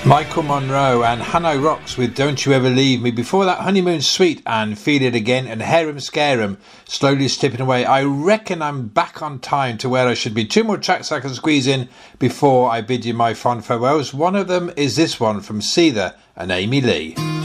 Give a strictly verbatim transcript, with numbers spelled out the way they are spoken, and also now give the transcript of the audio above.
Michael Monroe and Hanno Rocks with Don't You Ever Leave Me. Before that, Honeymoon Suite and Feel It Again and Harem Scarum slowly slipping away. I reckon I'm back on time to where I should be. Two more tracks I can squeeze in before I bid you my fond farewells. One of them is this one from Seether and Amy Lee.